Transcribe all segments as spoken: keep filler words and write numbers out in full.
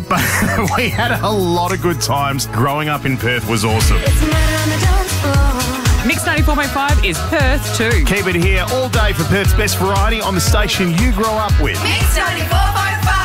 but we had a lot of good times. Growing up in Perth was awesome. Mix ninety-four point five is Perth too. Keep it here all day for Perth's best variety on the station you grow up with. Mix ninety-four point five.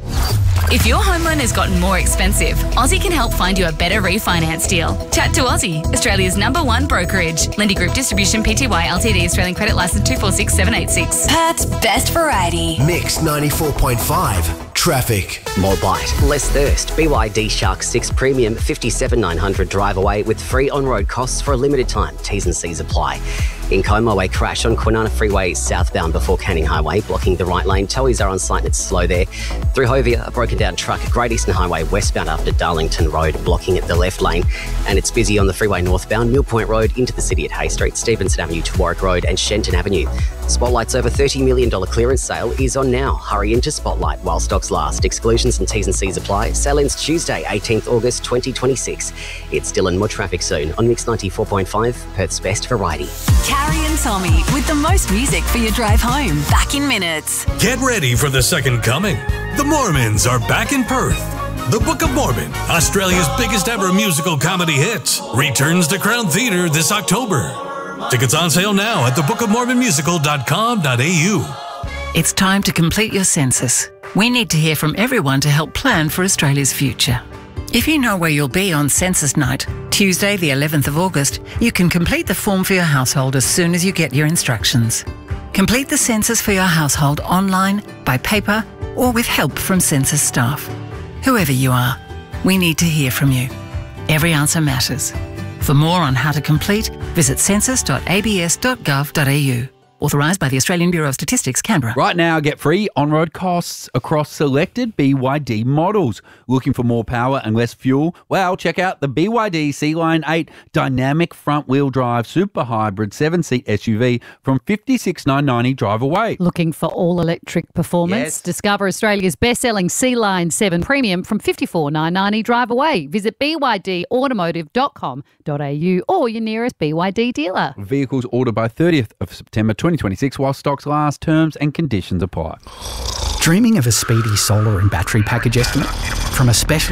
If your home loan has gotten more expensive, Aussie can help find you a better refinance deal. Chat to Aussie, Australia's number one brokerage. Lendy Group Distribution Pty Ltd, Australian Credit Licence two four six seven eight six. Perth's best variety. Mix ninety-four point five. Traffic. More bite, less thirst. B Y D Shark six Premium fifty-seven nine hundred drive away with free on-road costs for a limited time. T's and C's apply. In Comaway, crash on Kwinana Freeway southbound before Canning Highway, blocking the right lane. Towies are on site and it's slow there. Through Hovia, a broken down truck at Great Eastern Highway westbound after Darlington Road, blocking at the left lane. And it's busy on the freeway northbound, Mill Point Road into the city at Hay Street, Stevenson Avenue to Warwick Road and Shenton Avenue. Spotlight's over thirty million dollars clearance sale is on now. Hurry into Spotlight while stocks last. Exclusions and T's and C's apply. Sale ends Tuesday, eighteenth August twenty twenty-six. It's still in more traffic soon on Mix ninety-four point five, Perth's best variety. Carrie and Tommy with the most music for your drive home. Back in minutes. Get ready for the second coming. The Mormons are back in Perth. The Book of Mormon, Australia's biggest ever musical comedy hits, returns to Crown Theatre this October. Tickets on sale now at the book of mormon musical dot com dot a u. It's time to complete your census. We need to hear from everyone to help plan for Australia's future. If you know where you'll be on census night, Tuesday the eleventh of August, you can complete the form for your household as soon as you get your instructions. Complete the census for your household online, by paper, or with help from census staff. Whoever you are, we need to hear from you. Every answer matters. For more on how to complete, visit census dot a b s dot gov dot a u. Authorised by the Australian Bureau of Statistics, Canberra. Right now, get free on-road costs across selected B Y D models. Looking for more power and less fuel? Well, check out the B Y D C-Line eight Dynamic Front-Wheel Drive Super Hybrid seven-seat S U V from fifty-six thousand nine hundred ninety dollars drive away. Looking for all-electric performance? Yes. Discover Australia's best-selling C-Line seven Premium from fifty-four thousand nine hundred ninety dollars drive away. Visit b y d automotive dot com dot a u or your nearest B Y D dealer. Vehicles ordered by thirtieth of September twenty twenty-six while stocks last. Terms and conditions apply. Dreaming of a speedy solar and battery package estimate from a special